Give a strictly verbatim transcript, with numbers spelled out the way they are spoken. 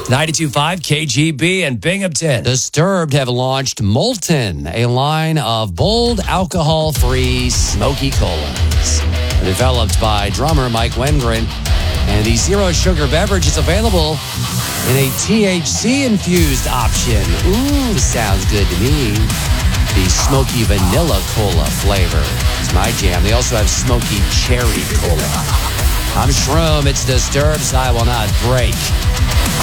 ninety-two point five K G B and Binghamton. Disturbed have launched Molten, a line of bold, alcohol-free smoky colas. Developed by drummer Mike Wengren. And the zero sugar beverage is available in a T H C-infused option. Ooh, sounds good to me. The smoky vanilla cola flavor is my jam. They also have smoky cherry cola. I'm Shroom. It's Disturbed, so I will not break.